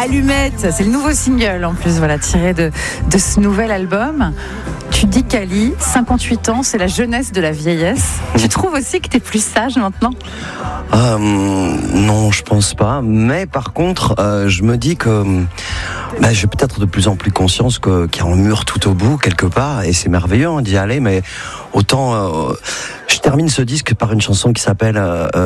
Allumette, c'est le nouveau single en plus, voilà, tiré de ce nouvel album. Tu dis Kali, 58 ans, c'est la jeunesse de la vieillesse. Tu trouves aussi que t'es plus sage maintenant ? Non, je pense pas. Mais par contre, je me dis que j'ai peut-être de plus en plus conscience qu'il y a un mur tout au bout, quelque part, et c'est merveilleux d'y aller, mais autant... je termine ce disque par une chanson qui s'appelle...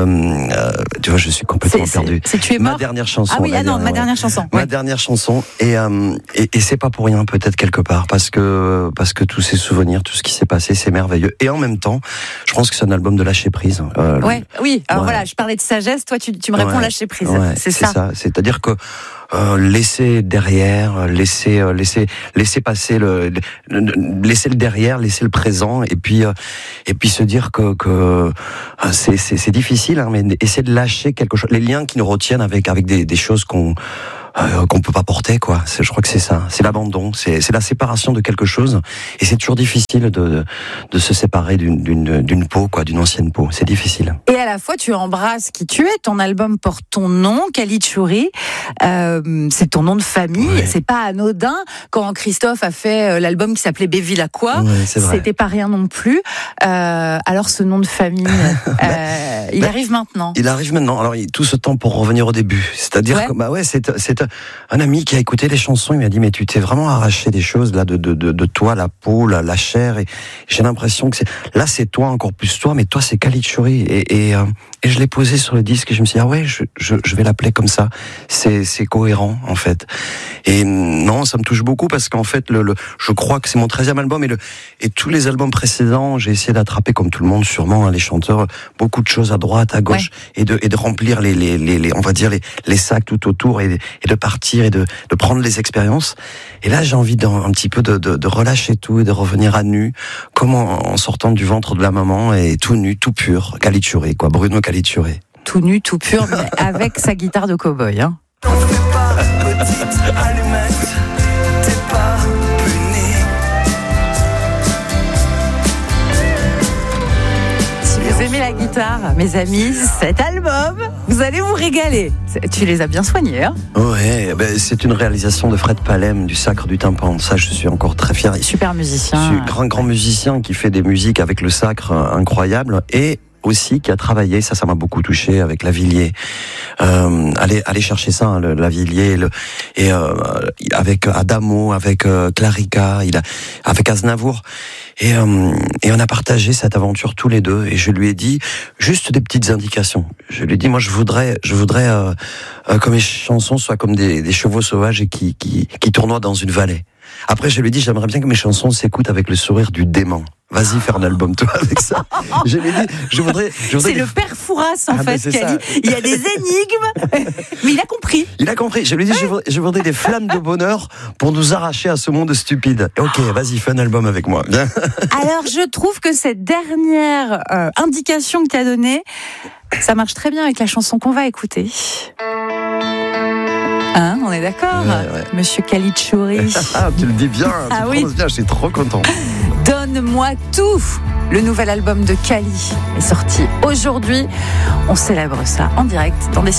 tu vois, je suis complètement perdu. C'est Tu es mort ? Ma dernière chanson. Ah oui, ma dernière chanson. Ma dernière chanson. Et c'est pas pour rien, peut-être, quelque part, parce que tous ces souvenirs, tout ce qui s'est passé, c'est merveilleux. Et en même temps, je pense que c'est un album de lâcher prise. Oui, alors voilà, je parlais de sagesse, toi tu me réponds lâcher prise. C'est ça. C'est-à-dire que laisser derrière, laisser passer laisser le derrière, laisser le présent, et puis se dire que c'est difficile, mais essayer de lâcher quelque chose, les liens qui nous retiennent avec des choses qu'on peut pas porter, quoi. Je crois que c'est ça. C'est l'abandon. C'est la séparation de quelque chose. Et c'est toujours difficile de se séparer d'une peau, quoi, d'une ancienne peau. C'est difficile. Et à la fois, tu embrasses qui tu es. Ton album porte ton nom, Kali Tchouri. C'est ton nom de famille. Ouais. C'est pas anodin. Quand Christophe a fait l'album qui s'appelait Bevilacqua, c'était pas rien non plus. Alors, ce nom de famille, il arrive maintenant. Il arrive maintenant. Alors, tout ce temps pour revenir au début. C'est-à-dire que, c'est un ami qui a écouté les chansons, il m'a dit, mais tu t'es vraiment arraché des choses là de toi, la peau, la chair, et j'ai l'impression que c'est toi, encore plus toi, mais toi c'est Kali Tchouri, et je l'ai posé sur le disque et je me suis dit, je vais l'appeler comme ça, c'est cohérent en fait. Et non, ça me touche beaucoup parce qu'en fait je crois que c'est mon 13e album, et tous les albums précédents, j'ai essayé d'attraper, comme tout le monde sûrement, les chanteurs, beaucoup de choses à droite, à gauche, et de remplir les on va dire les sacs tout autour, et de partir, et de prendre les expériences. Et là, j'ai envie un petit peu de relâcher tout et de revenir à nu, comme en sortant du ventre de la maman, et tout nu, tout pur. Kali Tchouri, quoi. Bruno Kali Tchouri. Tout nu, tout pur, mais avec sa guitare de cow-boy, hein. T'en fais pas, petite allumette, t'es pas punie. Si vous aimez la guitare, mes amis, cet album, vous allez vous régaler. Tu les as bien soignés, hein ? Ouais, c'est une réalisation de Fred Palem, du Sacre du Tympan. Ça, je suis encore très fier. Super musicien. Je suis grand musicien qui fait des musiques avec le Sacre incroyable, et aussi qui a travaillé, ça m'a beaucoup touché, avec Lavilliers. Allez chercher ça, hein, Lavilliers, et avec Adamo, avec Clarica, avec Aznavour, et on a partagé cette aventure tous les deux, et je lui ai dit juste des petites indications. Je lui ai dit, moi je voudrais que mes chansons soient comme des chevaux sauvages et qui tournoient dans une vallée. Après, je lui ai dit, j'aimerais bien que mes chansons s'écoutent avec le sourire du dément. Vas-y, faire un album, toi, avec ça. Je lui ai dit, je voudrais c'est le père Fouras, en fait, qui a dit, il y a des énigmes, mais il a compris. Il a compris. Je lui ai dit, je voudrais des flammes de bonheur pour nous arracher à ce monde stupide. Ok, vas-y, fais un album avec moi. Bien. Alors, je trouve que cette dernière indication que tu as donnée, ça marche très bien avec la chanson qu'on va écouter. Hein, on est d'accord, ouais. Monsieur Kali Tchouri. Tu le dis bien, tu prononces bien, je suis trop content. Donne-moi tout. Le nouvel album de Kali est sorti aujourd'hui. On célèbre ça en direct dans des